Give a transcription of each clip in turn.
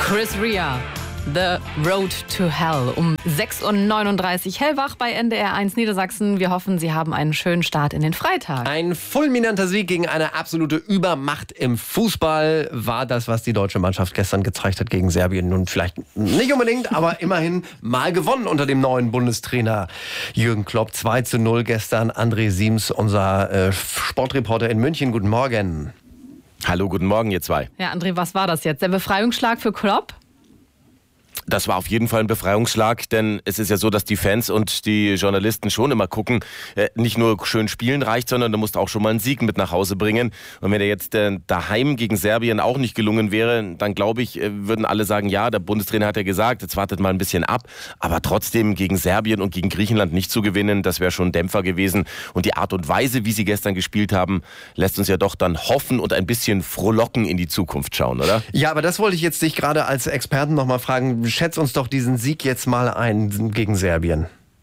Chris Rea, The Road to Hell. Um 6.39 Uhr hellwach bei NDR 1 Niedersachsen. Wir hoffen, Sie haben einen schönen Start in den Freitag. Ein fulminanter Sieg gegen eine absolute Übermacht im Fußball war das, was die deutsche Mannschaft gestern gezeigt hat gegen Serbien. Nun vielleicht nicht unbedingt, aber immerhin mal gewonnen unter dem neuen Bundestrainer Jürgen Klopp. 2:0 gestern. André Siems, unser Sportreporter in München. Guten Morgen. Hallo, guten Morgen, ihr zwei. Ja, André, was war das jetzt? Der Befreiungsschlag für Klopp? Das war auf jeden Fall ein Befreiungsschlag, denn es ist ja so, dass die Fans und die Journalisten schon immer gucken, nicht nur schön spielen reicht, sondern du musst auch schon mal einen Sieg mit nach Hause bringen. Und wenn er jetzt daheim gegen Serbien auch nicht gelungen wäre, dann glaube ich, würden alle sagen, ja, der Bundestrainer hat ja gesagt, jetzt wartet mal ein bisschen ab. Aber trotzdem gegen Serbien und gegen Griechenland nicht zu gewinnen, das wäre schon ein Dämpfer gewesen. Und die Art und Weise, wie sie gestern gespielt haben, lässt uns ja doch dann hoffen und ein bisschen frohlocken in die Zukunft schauen, oder? Ja, aber das wollte ich jetzt dich gerade als Experten noch mal fragen. Schätz uns doch diesen Sieg jetzt mal ein gegen Serbien.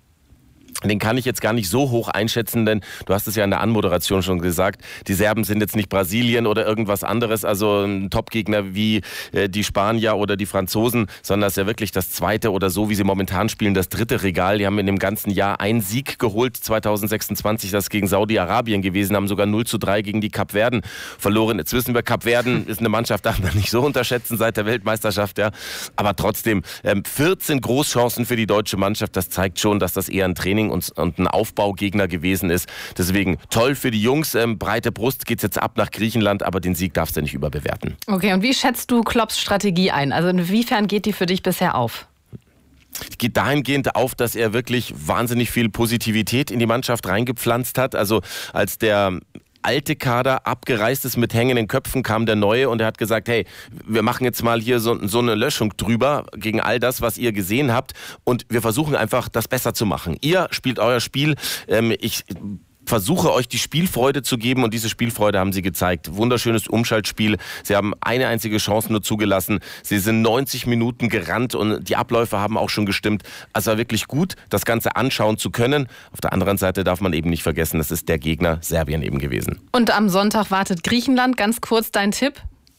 Den kann ich jetzt gar nicht so hoch einschätzen, denn du hast es ja in der Anmoderation schon gesagt, die Serben sind jetzt nicht Brasilien oder irgendwas anderes, also ein Topgegner wie die Spanier oder die Franzosen, sondern es ist ja wirklich das zweite oder so, wie sie momentan spielen, das dritte Regal. Die haben in dem ganzen Jahr einen Sieg geholt, 2026, das gegen Saudi-Arabien gewesen, haben sogar 0:3 gegen die Kapverden verloren. Jetzt wissen wir, Kapverden ist eine Mannschaft, darf man nicht so unterschätzen seit der Weltmeisterschaft, ja. Aber trotzdem, 14 Großchancen für die deutsche Mannschaft, das zeigt schon, dass das eher ein Training und ein Aufbaugegner gewesen ist. Deswegen toll für die Jungs. Breite Brust, geht's jetzt ab nach Griechenland, aber den Sieg darfst du nicht überbewerten. Okay, und wie schätzt du Klopps Strategie ein? Also inwiefern geht die für dich bisher auf? Geht dahingehend auf, dass er wirklich wahnsinnig viel Positivität in die Mannschaft reingepflanzt hat. Also als der alte Kader abgereist ist mit hängenden Köpfen, kam der neue und er hat gesagt, hey, wir machen jetzt mal hier so eine Löschung drüber gegen all das, was ihr gesehen habt und wir versuchen einfach, das besser zu machen. Ihr spielt euer Spiel, ich versuche euch die Spielfreude zu geben und diese Spielfreude haben sie gezeigt. Wunderschönes Umschaltspiel. Sie haben eine einzige Chance nur zugelassen. Sie sind 90 Minuten gerannt und die Abläufe haben auch schon gestimmt. Also war wirklich gut, das Ganze anschauen zu können. Auf der anderen Seite darf man eben nicht vergessen, das ist der Gegner Serbien eben gewesen. Und am Sonntag wartet Griechenland. Ganz kurz dein Tipp?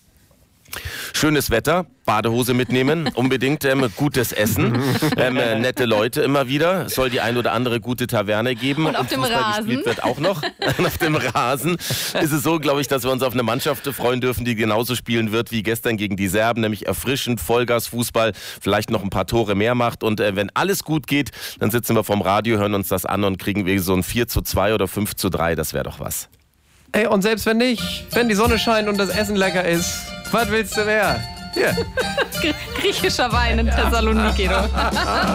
Schönes Wetter, Badehose mitnehmen, unbedingt gutes Essen, nette Leute immer wieder. Es soll die ein oder andere gute Taverne geben. Und auf dem Fußball Rasen. gespielt wird auch noch. Und auf dem Rasen ist es so, glaube ich, dass wir uns auf eine Mannschaft freuen dürfen, die genauso spielen wird wie gestern gegen die Serben, nämlich erfrischend, Vollgas-Fußball, vielleicht noch ein paar Tore mehr macht. Und wenn alles gut geht, dann sitzen wir vorm Radio, hören uns das an und kriegen wir so ein 4:2 oder 5:3. Das wäre doch was. Ey, und selbst wenn nicht, wenn die Sonne scheint und das Essen lecker ist, was willst du mehr? Hier. Griechischer Wein in Thessaloniki.